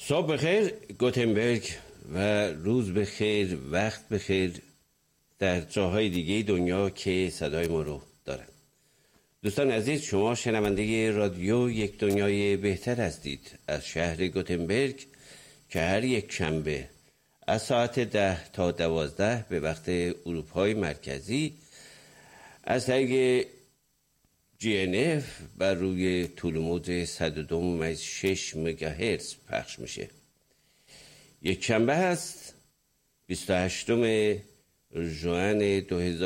صبح بخیر گوتنبرگ و روز بخیر، وقت بخیر در جاهای دیگه دنیا که صدای ما رو دارن. دوستان عزیز، شما شنونده رادیو یک دنیای بهتر هستید از شهر گوتنبرگ که هر یک شنبه از ساعت 10 تا 12 به وقت اروپای مرکزی از طریق GNF بر روی طول موج 102.6 مگاهرتز پخش میشه. یک شنبه هست 28 ژوئن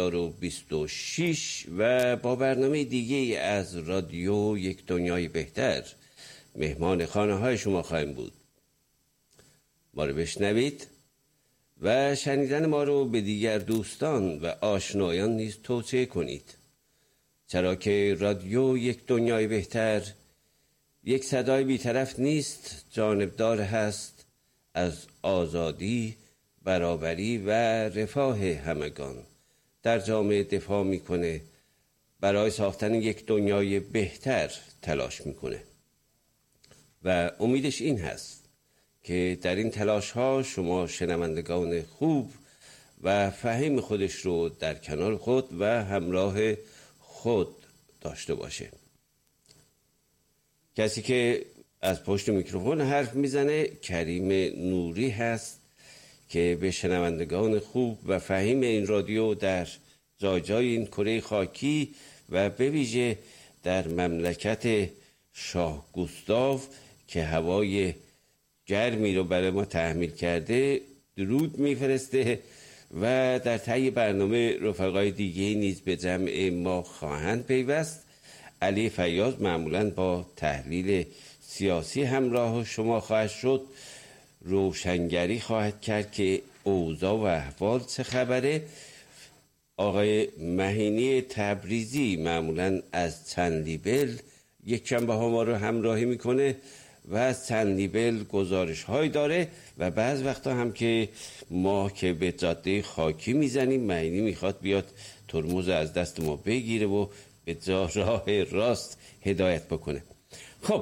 2026 و با برنامه دیگه از رادیو یک دنیای بهتر مهمان خانه های شما خواهیم بود. ما رو بشنوید و شنیدن ما رو به دیگر دوستان و آشنایان نیز توصیه کنید، چرا که رادیو یک دنیای بهتر یک صدای بی‌طرف نیست، جانبدار هست از آزادی، برابری و رفاه همگان. در جامعه دفاع میکنه، برای ساختن یک دنیای بهتر تلاش میکنه و امیدش این هست که در این تلاش ها شما شنوندگان خوب و فهم خودش رو در کنار خود و همراه خود داشته باشه. کسی که از پشت میکروفون حرف میزنه کریم نوری هست که به شنوندگان خوب و فهیم این رادیو در جای این کره خاکی و به ویژه در مملکت شاه گوستاو که هوای گرمی رو برای ما تحمیل کرده درود میفرسته و در طی برنامه رفقای دیگه نیز به جمع ما خواهند پیوست. علی فیاض معمولاً با تحلیل سیاسی همراه شما خواهد شد، روشنگری خواهد کرد که اوضاع و احوال چه خبره. آقای مهینی تبریزی معمولاً از چندلیبل یک شنبه ها ما رو همراهی میکنه و از چندلیبل گزارش های داره و بعض وقتا هم که ما که به جاده خاکی میزنیم مهینی میخواد بیاد ترمز از دست ما بگیره و به جا راه راست هدایت بکنه. خب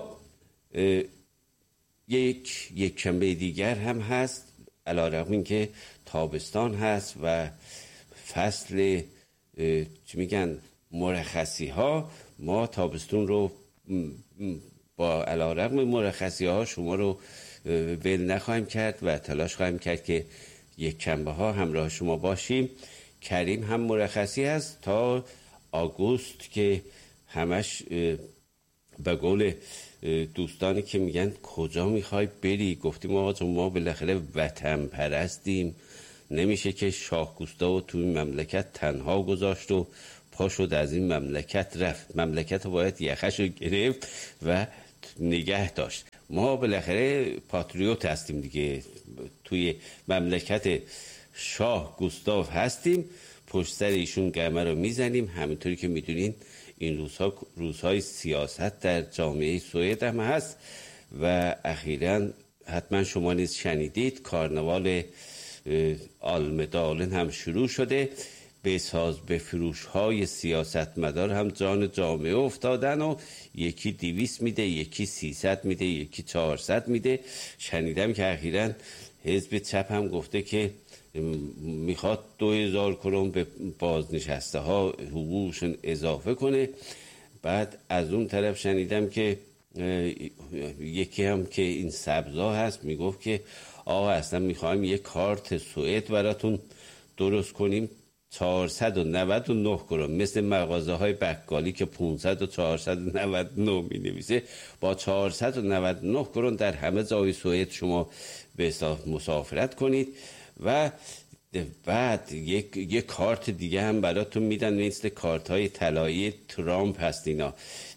یک شنبه دیگر هم هست، علیرغم این که تابستان هست و فصل چی میگن مرخصی ها، ما تابستون رو با علیرغم مرخصی ها شما رو ول نخواهیم کرد و تلاش خواهیم کرد که یک شنبه ها همراه شما باشیم. کریم هم مرخصی هست تا آگوست که همش به قول دوستانی که میگن کجا میخوای بری، گفتیم آقا ما بالاخره وطن پرستیم، نمیشه که شاه گوستاو توی مملکت تنها گذاشت و پا شد از این مملکت رفت. مملکت رو باید یخش رو گرفت و نگه داشت. ما بالاخره پاتریوت هستیم دیگه، توی مملکت شاه گوستاو هستیم، پشت سر ایشون گرمه رو میزنیم. همینطوری که میدونین این روزهای سیاست در جامعه سوئد هم هست و اخیراً حتما شما نیز شنیدید کارناوال آلمدالن هم شروع شده. به فروش های سیاستمدار هم جان جامعه افتادن و یکی 200 میده، یکی 300 میده، یکی 400 میده. شنیدم که اخیراً حزب چپ هم گفته که میخواد 2000 کرون به بازنشسته ها حقوقشون اضافه کنه. بعد از اون طرف شنیدم که یکی هم که این سبزا هست میگفت که آقا اصلا میخوایم یک کارت سوئد براتون درست کنیم 499 کرون، مثل مغازه های بقالی که 500 و 499 می نویسه. با 499 کرون در همه جای سوئد شما به مسافرت کنید و بعد یک کارت دیگه هم براتون میدن مثل کارت های طلایی ترامپ هست. اینا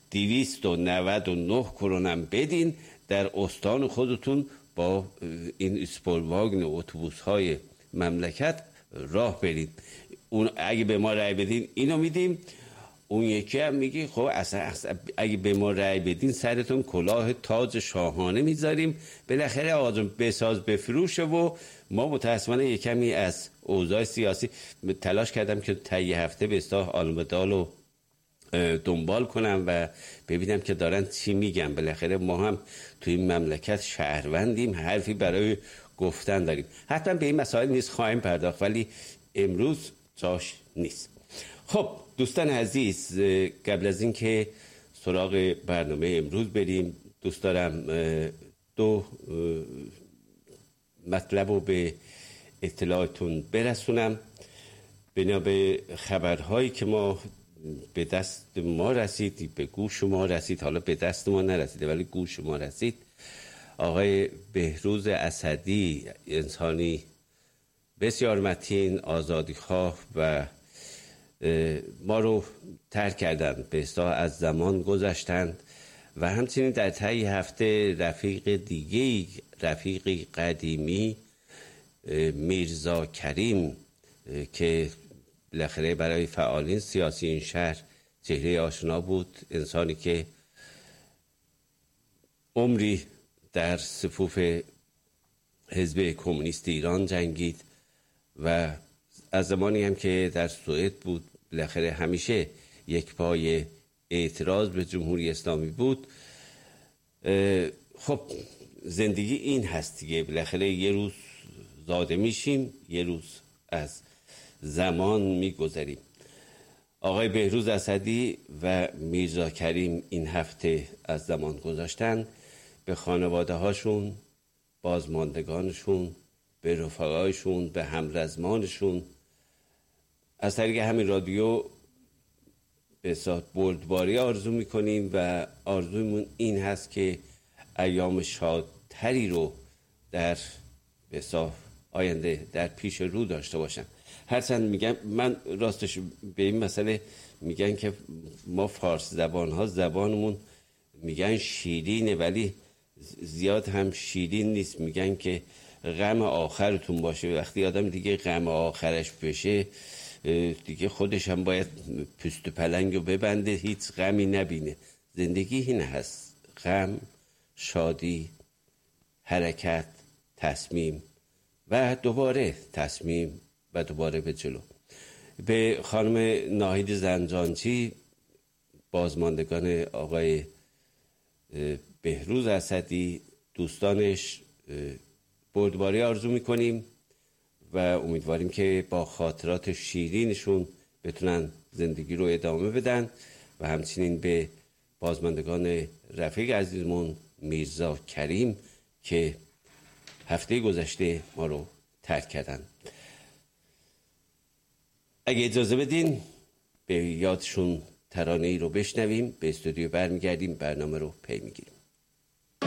299 کرون هم بدین، در استان خودتون با این اسپولواگن و اتوبوس های مملکت راه برید. اون اگه به ما رأی بدین اینو میدیم. اون یکی هم میگه خب اصلا اگه به ما رأی بدین سرتون کلاه تاج شاهانه میذاریم. بالاخره آقا بساز بفروشه و ما متاسفانه یکمی از اوضاع سیاسی تلاش کردم که طی هفته به اصطلاح آلمدال و دنبال کنم و ببینم که دارن چی میگن. بالاخره ما هم توی این مملکت شهروندیم، حرفی برای گفتن داریم. حتما به این مسائل نیست خواهیم پرداخت، ولی امروز جاش نیست. خب دوستان عزیز، قبل از این که سراغ برنامه امروز بریم، دوست دارم دو مطلب رو به اطلاعتون برسونم. بنا به خبرهایی که ما به دست ما رسید، به گوش ما رسید، حالا به دست ما نرسیده ولی گوش ما رسید، آقای بهروز اسدی، انسانی بسیار متین، آزادیخواه و ما رو ترک کردند، به اصطلاح از زمان گذشتند. و همچنین در طی هفته رفیق دیگه‌ای، رفیقی قدیمی، میرزا کریم، که بالاخره برای فعالین سیاسی این شهر چهره آشنا بود، انسانی که عمری در صفوف حزب کمونیست ایران جنگید و از زمانی هم که در سوئد بود بالاخره همیشه یک پای اعتراض به جمهوری اسلامی بود. خب زندگی این هست دیگه، بالاخره یه روز زاده میشیم، یه روز از زمان میگذریم. آقای بهروز اسدی و میرزا کریم این هفته از زمان گذاشتن. به خانواده هاشون، بازماندگانشون، به رفقایشون، به همرزمانشون از طریق همین رادیو به اصطلاح بردباری آرزو میکنیم و آرزومون این هست که ایام شادتری رو در به اصطلاح آینده در پیش رو داشته باشن. هرچند میگم من راستش به این مسئله میگن که ما فارس زبان ها زبانمون میگن شیرینه، ولی زیاد هم شیرین نیست. میگن که غم آخرتون باشه. وقتی آدم دیگه غم آخرش بشه دیگه خودش هم باید پوست و پلنگ رو ببنده، هیچ غمی نبینه. زندگی این هست، غم، شادی، حرکت، تصمیم و دوباره تصمیم و دوباره به جلو. به خانم ناهید زنجانچی، بازماندگان آقای بهروز اسدی، دوستانش بردباری آرزو میکنیم و امیدواریم که با خاطرات شیرینشون بتونن زندگی رو ادامه بدن و همچنین به بازماندگان رفیق عزیزمون میرزا کریم که هفته گذشته ما رو ترک کردن. اگه اجازه بدین به یادشون ترانه‌ای رو بشنویم، به استودیو برمیگردیم، برنامه رو پی میگیریم.